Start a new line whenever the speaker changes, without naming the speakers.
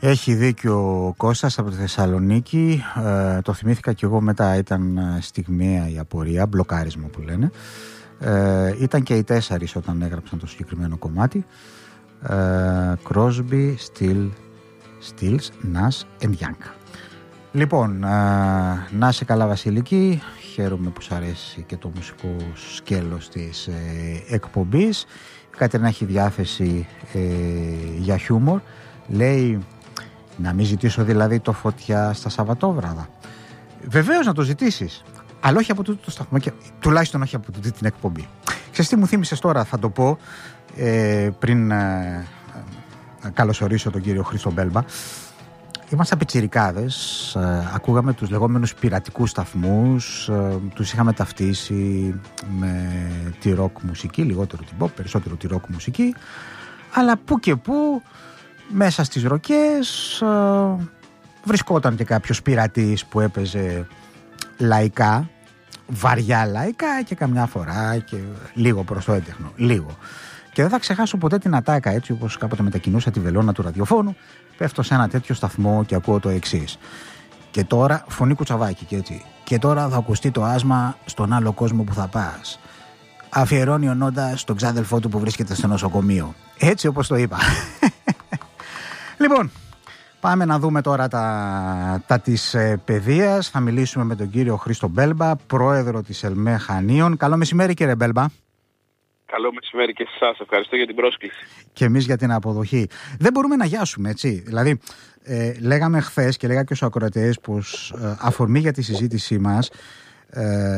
Έχει δίκιο ο Κώστας από τη Θεσσαλονίκη. Το θυμήθηκα κι εγώ μετά. Ήταν στιγμιαία η απορία, μπλοκάρισμα που λένε. Ήταν και οι 4 όταν έγραψαν το συγκεκριμένο κομμάτι. Crosby, Stills, Nash and Young. Λοιπόν, να είσαι καλά Βασιλική. Χαίρομαι που σ' αρέσει και το μουσικό σκέλος της εκπομπής. Η Κατερίνα έχει διάθεση για χιούμορ. Λέει να μην ζητήσω δηλαδή το Φωτιά στα Σαββατόβραδα. Βεβαίως να το ζητήσεις, αλλά όχι από τούτο το σταθμό και τουλάχιστον όχι από τούτη την εκπομπή. Ξέρεις τι μου θύμισες τώρα, θα το πω πριν καλωσορίσω τον κύριο Χρήστο Μπέλμπα. Ήμασταν πιτσιρικάδες, ακούγαμε τους λεγόμενους πειρατικούς σταθμούς, τους είχαμε ταυτίσει με τη ροκ μουσική, λιγότερο την pop, περισσότερο τη ροκ μουσική, αλλά που και που μέσα στις ροκές βρισκόταν και κάποιος πειρατής που έπαιζε λαϊκά, βαριά λαϊκά και καμιά φορά και λίγο προς το έντεχνο, λίγο. Και δεν θα ξεχάσω ποτέ την ατάκα, έτσι όπως κάποτε μετακινούσα τη βελόνα του ραδιοφώνου, πέφτω σε ένα τέτοιο σταθμό και ακούω το εξής. Και τώρα, φωνή Κουτσαβάκη και έτσι. Και τώρα θα ακουστεί το άσμα στον άλλο κόσμο που θα πας. Αφιερώνει ο Νόντας τον ξάδελφό του που βρίσκεται στο νοσοκομείο. Έτσι όπως το είπα. Λοιπόν, πάμε να δούμε τώρα τα της παιδείας. Θα μιλήσουμε με τον κύριο Χρήστο Μπέλμπα, πρόεδρο της ΕΛΜΕ Χανίων. Καλό μεσημέρι κύριε Μπέλμπα.
Καλό μεσημέρι και σε εσάς. Ευχαριστώ για την πρόσκληση.
Και εμείς για την αποδοχή. Δεν μπορούμε να γιάσουμε, έτσι. Δηλαδή, λέγαμε χθες και λέγα και στους ακροατές πως αφορμή για τη συζήτησή μας